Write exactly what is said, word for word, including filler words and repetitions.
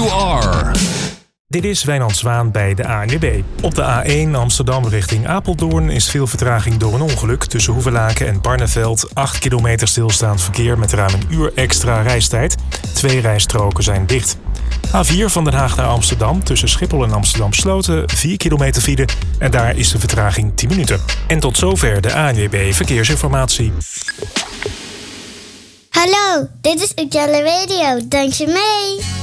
you are. Dit is Wijnand Zwaan bij de A N W B. Op de A één Amsterdam richting Apeldoorn is veel vertraging door een ongeluk. Tussen Hoevelaken en Barneveld acht kilometer stilstaand verkeer met ruim een uur extra reistijd. Twee rijstroken zijn dicht. A vier van Den Haag naar Amsterdam tussen Schiphol en Amsterdam Sloten vier kilometer file en daar is de vertraging tien minuten. En tot zover de A N W B Verkeersinformatie. Hallo, dit is Ujelle Radio. Dank je mee.